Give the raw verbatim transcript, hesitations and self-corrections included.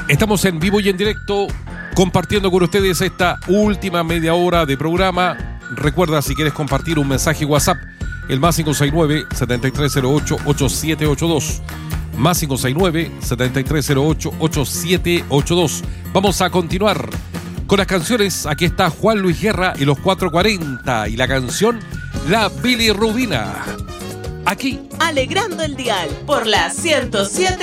Estamos en vivo y en directo compartiendo con ustedes esta última media hora de programa. Recuerda, si quieres compartir un mensaje WhatsApp, el más cinco seis nueve, siete tres cero ocho, ocho siete ocho dos. Más cinco seis nueve, siete tres cero ocho, ocho siete ocho dos. Vamos a continuar con las canciones. Aquí está Juan Luis Guerra y los cuatro cuarenta y la canción La Bilirrubina. Aquí, alegrando el dial por la ciento siete